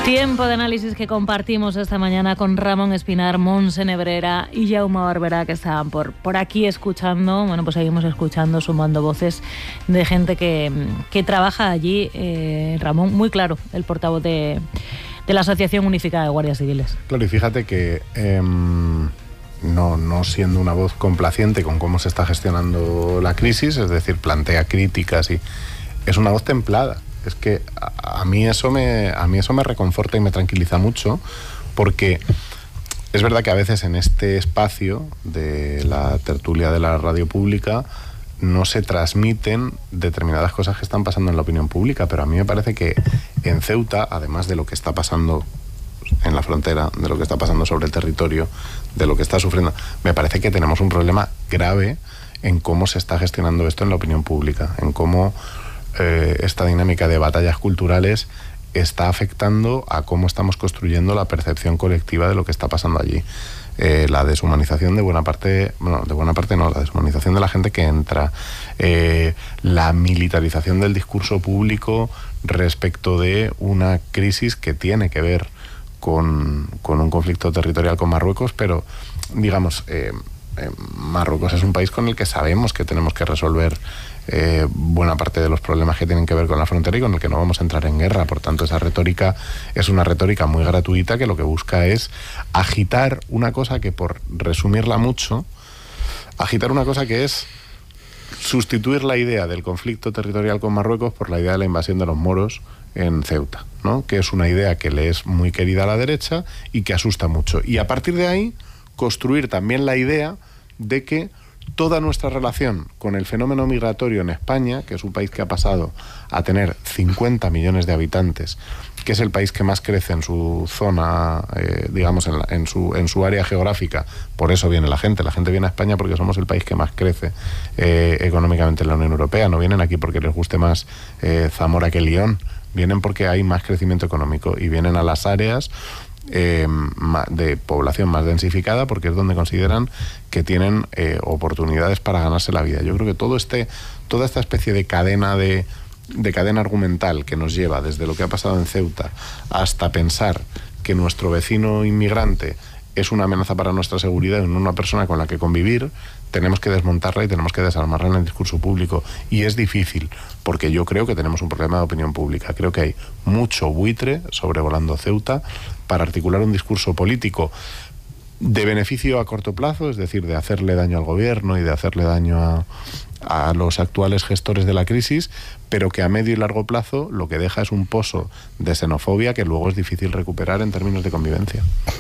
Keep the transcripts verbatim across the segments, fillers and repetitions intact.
Tiempo de análisis que compartimos esta mañana con Ramón Espinar, Montse Nebrera y Jaume Barberá, que estaban por, por aquí escuchando. Bueno, pues seguimos escuchando, sumando voces de gente que, que trabaja allí. Eh, Ramón, muy claro, el portavoz de, de la Asociación Unificada de Guardias Civiles. Claro, y fíjate que eh, no, no siendo una voz complaciente con cómo se está gestionando la crisis, es decir, plantea críticas y es una voz templada. Es que a, a mí eso me a mí eso me reconforta y me tranquiliza mucho, porque es verdad que a veces en este espacio de la tertulia de la radio pública no se transmiten determinadas cosas que están pasando en la opinión pública, pero a mí me parece que en Ceuta, además de lo que está pasando en la frontera, de lo que está pasando sobre el territorio, de lo que está sufriendo, me parece que tenemos un problema grave en cómo se está gestionando esto en la opinión pública, en cómo Eh, esta dinámica de batallas culturales está afectando a cómo estamos construyendo la percepción colectiva de lo que está pasando allí. Eh, la deshumanización de buena parte, bueno, de buena parte no, la deshumanización de la gente que entra, eh, la militarización del discurso público respecto de una crisis que tiene que ver con, con un conflicto territorial con Marruecos, pero digamos, eh, eh, Marruecos es un país con el que sabemos que tenemos que resolver Eh, buena parte de los problemas que tienen que ver con la frontera y con el que no vamos a entrar en guerra. Por tanto, esa retórica es una retórica muy gratuita que lo que busca es agitar una cosa que, por resumirla mucho, agitar una cosa que es sustituir la idea del conflicto territorial con Marruecos por la idea de la invasión de los moros en Ceuta, ¿no? Que es una idea que le es muy querida a la derecha y que asusta mucho. Y a partir de ahí, construir también la idea de que toda nuestra relación con el fenómeno migratorio en España, que es un país que ha pasado a tener cincuenta millones de habitantes, que es el país que más crece en su zona, eh, digamos, en, la, en, su, en su área geográfica, por eso viene la gente. La gente viene a España porque somos el país que más crece eh, económicamente en la Unión Europea. No vienen aquí porque les guste más eh, Zamora que León, vienen porque hay más crecimiento económico y vienen a las áreas Eh, de población más densificada porque es donde consideran que tienen eh, oportunidades para ganarse la vida. Yo creo que todo este, toda esta especie de cadena de, de cadena argumental que nos lleva desde lo que ha pasado en Ceuta hasta pensar que nuestro vecino inmigrante es una amenaza para nuestra seguridad y no una persona con la que convivir, tenemos que desmontarla y tenemos que desarmarla en el discurso público. Y es difícil, porque yo creo que tenemos un problema de opinión pública. Creo que hay mucho buitre sobrevolando Ceuta para articular un discurso político de beneficio a corto plazo, es decir, de hacerle daño al gobierno y de hacerle daño a, a los actuales gestores de la crisis, pero que a medio y largo plazo lo que deja es un pozo de xenofobia que luego es difícil recuperar en términos de convivencia.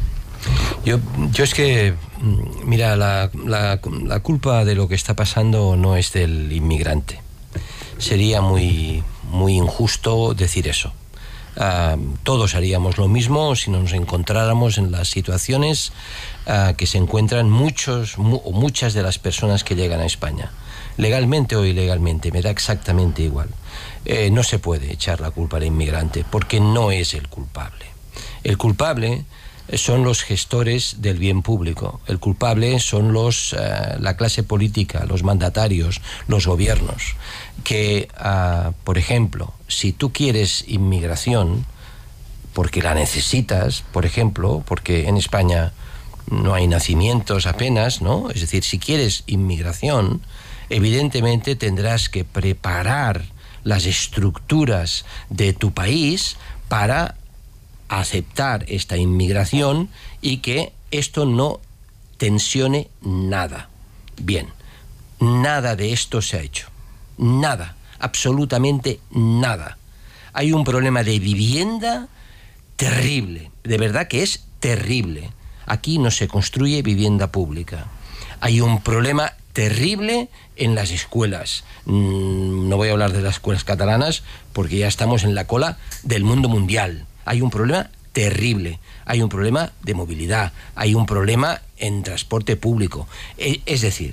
Yo, yo es que, mira, la, la, la culpa de lo que está pasando no es del inmigrante. Sería muy, muy injusto decir eso. Uh, todos haríamos lo mismo si nos encontráramos en las situaciones uh, que se encuentran muchos mu, o muchas de las personas que llegan a España. Legalmente o ilegalmente, me da exactamente igual. Eh, no se puede echar la culpa al inmigrante porque no es el culpable. El culpable son los gestores del bien público. El culpable son los, uh, la clase política, los mandatarios, los gobiernos. Que, uh, por ejemplo, si tú quieres inmigración, porque la necesitas, por ejemplo, porque en España no hay nacimientos apenas, ¿no? Es decir, si quieres inmigración, evidentemente tendrás que preparar las estructuras de tu país para aceptar esta inmigración y que esto no tensione nada. Bien, nada de esto se ha hecho. Nada, absolutamente nada. Hay un problema de vivienda terrible, de verdad que es terrible. Aquí no se construye vivienda pública. Hay un problema terrible en las escuelas. No voy a hablar de las escuelas catalanas porque ya estamos en la cola del mundo mundial. Hay un problema terrible, hay un problema de movilidad, hay un problema en transporte público. Es decir,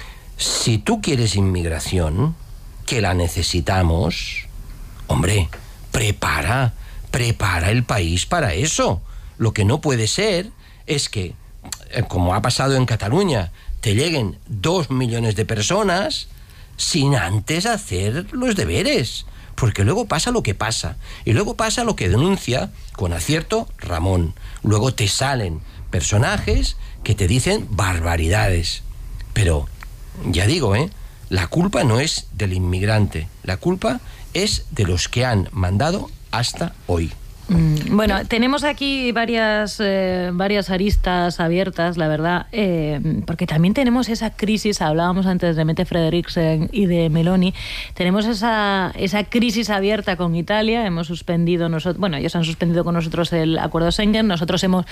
si tú quieres inmigración, que la necesitamos, hombre, prepara, prepara el país para eso. Lo que no puede ser es que, como ha pasado en Cataluña, te lleguen dos millones de personas sin antes hacer los deberes. porque luego pasa lo que pasa, y luego pasa lo que denuncia con acierto Ramón. Luego te salen personajes que te dicen barbaridades. Pero, ya digo, ¿eh? La culpa no es del inmigrante, la culpa es de los que han mandado hasta hoy. Bueno, tenemos aquí varias, eh, varias aristas abiertas, la verdad, eh, porque también tenemos esa crisis, hablábamos antes de Mette Frederiksen y de Meloni, tenemos esa, esa crisis abierta con Italia, hemos suspendido nosotros, bueno, ellos han suspendido con nosotros el acuerdo Schengen, nosotros hemos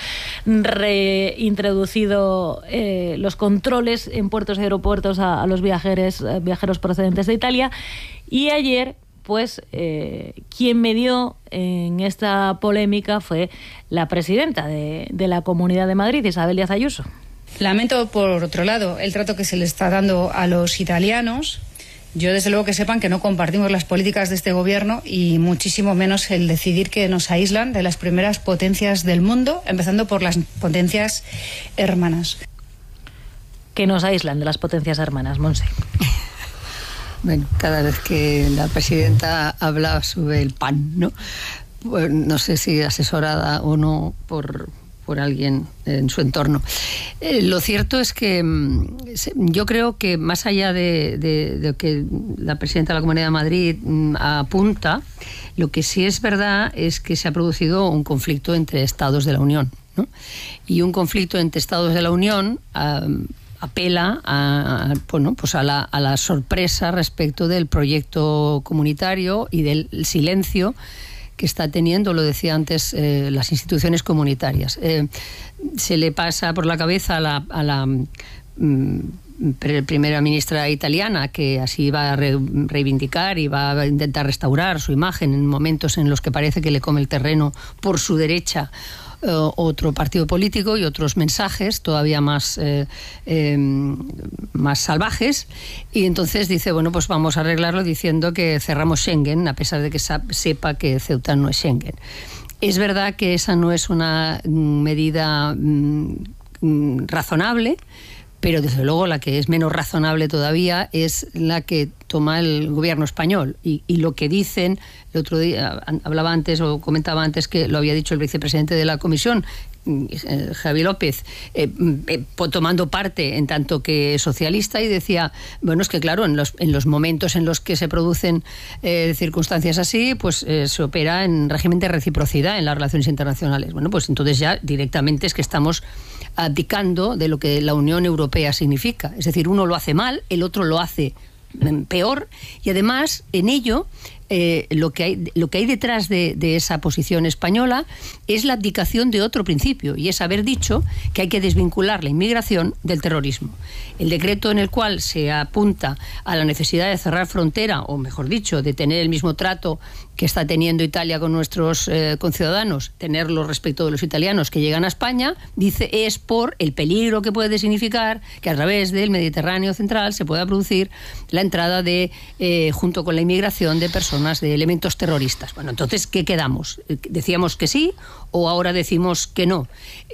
reintroducido eh, los controles en puertos y aeropuertos a, a los viajeros, viajeros procedentes de Italia, y ayer pues eh, quien medió en esta polémica fue la presidenta de, de la Comunidad de Madrid, Isabel Díaz Ayuso. Lamento, por otro lado, el trato que se le está dando a los italianos. Yo, desde luego, que sepan que no compartimos las políticas de este gobierno y muchísimo menos el decidir que nos aíslan de las primeras potencias del mundo, empezando por las potencias hermanas. Que nos aíslan de las potencias hermanas, Monse. Bueno, cada vez que la presidenta habla sobre el pan, ¿no? Pues no sé si asesorada o no por, por alguien en su entorno. Eh, lo cierto es que yo creo que más allá de, de, de que la presidenta de la Comunidad de Madrid mm, apunta, lo que sí es verdad es que se ha producido un conflicto entre Estados de la Unión, ¿no? Y un conflicto entre Estados de la Unión Um, apela a, a, bueno, pues a, la, a la sorpresa respecto del proyecto comunitario y del silencio que está teniendo, lo decía antes, eh, las instituciones comunitarias. Eh, se le pasa por la cabeza a la, a la mm, primera ministra italiana, que así va a re, reivindicar y va a intentar restaurar su imagen en momentos en los que parece que le come el terreno por su derecha otro partido político y otros mensajes todavía más, eh, eh, más salvajes, y entonces dice, bueno, pues vamos a arreglarlo diciendo que cerramos Schengen, a pesar de que sepa que Ceuta no es Schengen. Es verdad que esa no es una medida mm, razonable, pero desde luego la que es menos razonable todavía es la que toma el gobierno español. Y, y lo que dicen, el otro día hablaba antes o comentaba antes que lo había dicho el vicepresidente de la Comisión, eh, Javi López, eh, eh, tomando parte en tanto que socialista, y decía, bueno, es que claro, en los, en los momentos en los que se producen eh, circunstancias así, pues eh, se opera en régimen de reciprocidad en las relaciones internacionales. Bueno, pues entonces ya directamente es que estamos abdicando de lo que la Unión Europea significa. Es decir, uno lo hace mal, el otro lo hace peor, y además en ello eh, lo que hay lo que hay detrás de, de esa posición española es la abdicación de otro principio, y es haber dicho que hay que desvincular la inmigración del terrorismo. El decreto en el cual se apunta a la necesidad de cerrar frontera, o mejor dicho, de tener el mismo trato que está teniendo Italia con nuestros eh, conciudadanos, tenerlo respecto de los italianos que llegan a España, dice, es por el peligro que puede significar que a través del Mediterráneo central se pueda producir la entrada de, eh, junto con la inmigración de personas, de elementos terroristas. Bueno, entonces, ¿qué quedamos? ¿Decíamos que sí o ahora decimos que no?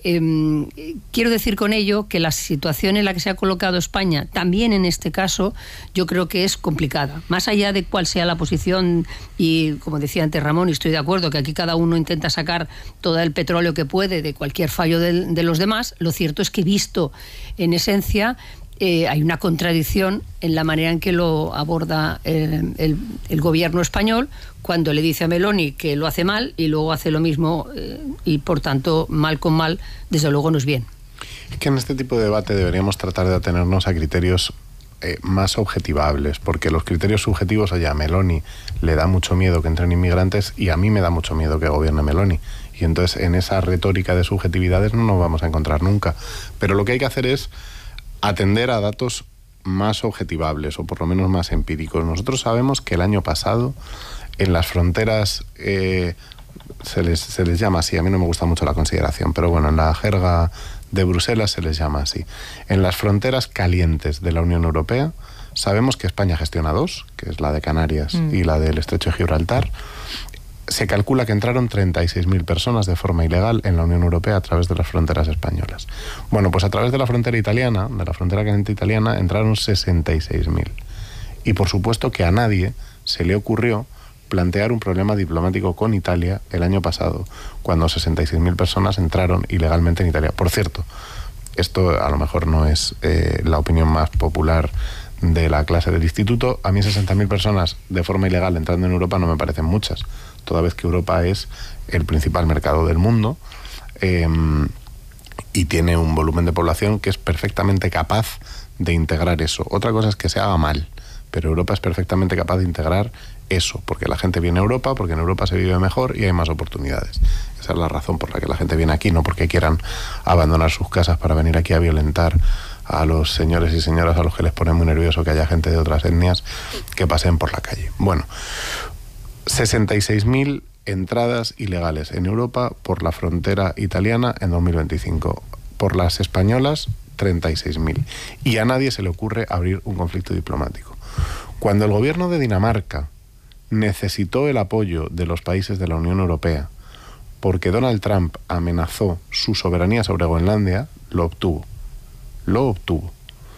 Eh, quiero decir con ello que la situación en la que se ha colocado España, también en este caso, yo creo que es complicada. Más allá de cuál sea la posición, y como decía antes Ramón, y estoy de acuerdo que aquí cada uno intenta sacar todo el petróleo que puede de cualquier fallo de, de los demás, lo cierto es que visto en esencia, Eh, hay una contradicción en la manera en que lo aborda eh, el, el gobierno español, cuando le dice a Meloni que lo hace mal y luego hace lo mismo, eh, y por tanto mal con mal desde luego no es bien. Es que en este tipo de debate deberíamos tratar de atenernos a criterios eh, más objetivables, porque los criterios subjetivos, oye, a Meloni le da mucho miedo que entren inmigrantes y a mí me da mucho miedo que gobierne Meloni, y entonces en esa retórica de subjetividades no nos vamos a encontrar nunca. Pero lo que hay que hacer es atender a datos más objetivables, o por lo menos más empíricos. Nosotros sabemos que el año pasado en las fronteras eh, se les, se les llama así, a mí no me gusta mucho la consideración, pero bueno, en la jerga de Bruselas se les llama así. En las fronteras calientes de la Unión Europea sabemos que España gestiona dos, que es la de Canarias mm. y la del Estrecho de Gibraltar. Se calcula que entraron treinta y seis mil personas de forma ilegal en la Unión Europea a través de las fronteras españolas. Bueno, pues a través de la frontera italiana, de la frontera caliente italiana, entraron sesenta y seis mil. Y por supuesto que a nadie se le ocurrió plantear un problema diplomático con Italia el año pasado, cuando sesenta y seis mil personas entraron ilegalmente en Italia. Por cierto, esto a lo mejor no es eh, la opinión más popular de la clase del instituto. A mí sesenta mil personas de forma ilegal entrando en Europa no me parecen muchas, toda vez que Europa es el principal mercado del mundo eh, y tiene un volumen de población que es perfectamente capaz de integrar eso. Otra cosa es que se haga mal, pero Europa es perfectamente capaz de integrar eso, porque la gente viene a Europa, porque en Europa se vive mejor y hay más oportunidades. Esa es la razón por la que la gente viene aquí, no porque quieran abandonar sus casas para venir aquí a violentar a los señores y señoras a los que les pone muy nervioso que haya gente de otras etnias que pasen por la calle. Bueno, sesenta y seis mil entradas ilegales en Europa por la frontera italiana en dos mil veinticinco. Por las españolas, treinta y seis mil. Y a nadie se le ocurre abrir un conflicto diplomático. Cuando el gobierno de Dinamarca necesitó el apoyo de los países de la Unión Europea porque Donald Trump amenazó su soberanía sobre Groenlandia, lo obtuvo. Lo obtuvo.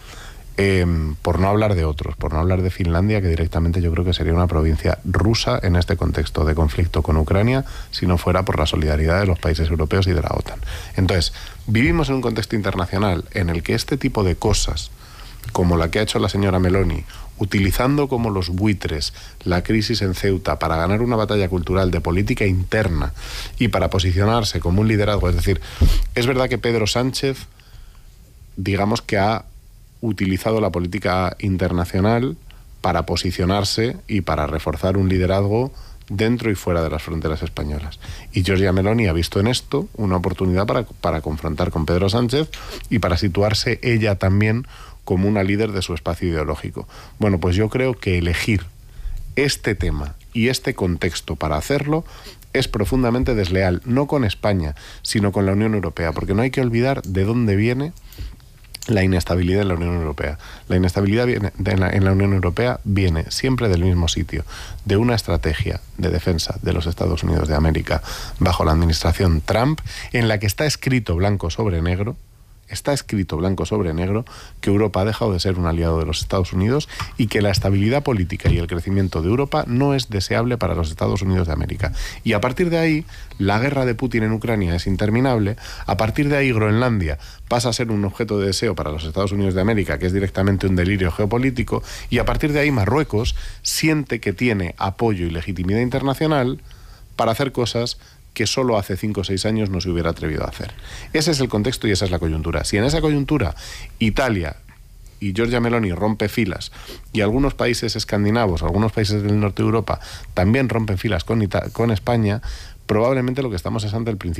Eh, por no hablar de otros, por no hablar de Finlandia, que directamente yo creo que sería una provincia rusa en este contexto de conflicto con Ucrania, si no fuera por la solidaridad de los países europeos y de la OTAN. Entonces, vivimos en un contexto internacional en el que este tipo de cosas, como la que ha hecho la señora Meloni, utilizando como los buitres la crisis en Ceuta para ganar una batalla cultural de política interna y para posicionarse como un liderazgo, es decir, es verdad que Pedro Sánchez, digamos que ha utilizado la política internacional para posicionarse y para reforzar un liderazgo dentro y fuera de las fronteras españolas. Y Giorgia Meloni ha visto en esto una oportunidad para, para confrontar con Pedro Sánchez y para situarse ella también como una líder de su espacio ideológico. Bueno, pues yo creo que elegir este tema y este contexto para hacerlo es profundamente desleal, no con España, sino con la Unión Europea, porque no hay que olvidar de dónde viene la inestabilidad en la Unión Europea. La inestabilidad viene de la, en la Unión Europea viene siempre del mismo sitio, de una estrategia de defensa de los Estados Unidos de América bajo la administración Trump, en la que está escrito blanco sobre negro, está escrito blanco sobre negro que Europa ha dejado de ser un aliado de los Estados Unidos y que la estabilidad política y el crecimiento de Europa no es deseable para los Estados Unidos de América. Y a partir de ahí, la guerra de Putin en Ucrania es interminable. A partir de ahí, Groenlandia pasa a ser un objeto de deseo para los Estados Unidos de América, que es directamente un delirio geopolítico. Y a partir de ahí, Marruecos siente que tiene apoyo y legitimidad internacional para hacer cosas que solo hace cinco o seis años no se hubiera atrevido a hacer. Ese es el contexto y esa es la coyuntura. Si en esa coyuntura Italia y Giorgia Meloni rompe filas y algunos países escandinavos, algunos países del norte de Europa también rompen filas con, Ita- con España, probablemente lo que estamos es ante el principio